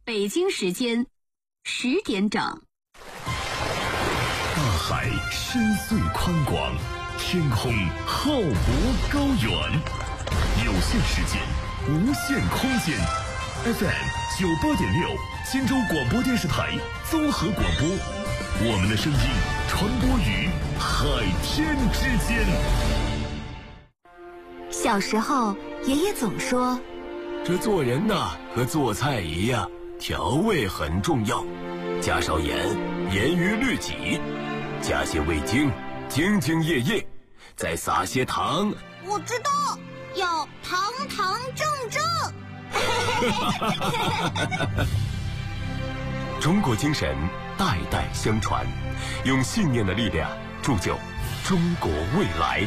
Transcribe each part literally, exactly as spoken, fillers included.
北京时间十点整。 大海深邃宽广，天空浩博高远，有限时间，无限空间。F M 九八点六，荆州广播电视台综合广播，我们的声音传播于海天之间。 小时候，爷爷总说， 这做人呐，和做菜一样，调味很重要，加少盐，严于律己，加些味精，兢兢业业，再撒些糖。 我知道，要堂堂正正。 中国精神代代相传，用信念的力量铸就中国未来。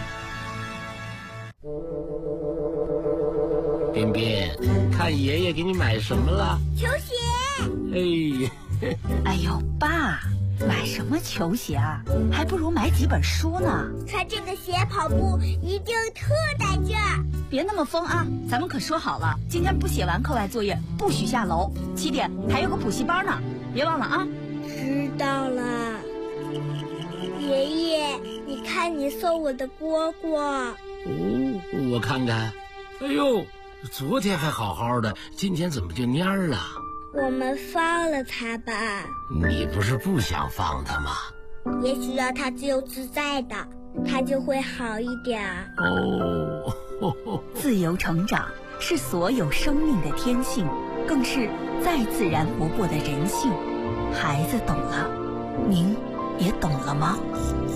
彬彬，看爷爷给你买什么了？ 球鞋。 哎， 哎呦，爸，买什么球鞋啊？还不如买几本书呢。 穿这个鞋跑步一定特带劲儿。 别那么疯啊！咱们可说好了，今天不写完课外作业不许下楼。七点还有个补习班呢，别忘了啊。 知道了。爷爷，你看你送我的蝈蝈。 哦，我看看。哎呦，昨天还好好的，今天怎么就蔫儿了？ 我们放了它吧。 你不是不想放它吗？ 也许让它自由自在的，它就会好一点。 哦，呵呵， 自由成长是所有生命的天性，更是再自然不过的人性。孩子懂了，您也懂了吗？